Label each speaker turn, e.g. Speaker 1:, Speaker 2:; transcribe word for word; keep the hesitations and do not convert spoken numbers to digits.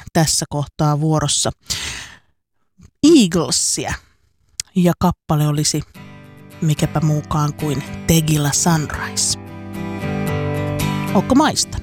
Speaker 1: tässä kohtaa vuorossa Eaglesia. Ja kappale olisi mikäpä muukaan kuin Tegilla Sunrise. Ootko maistanut?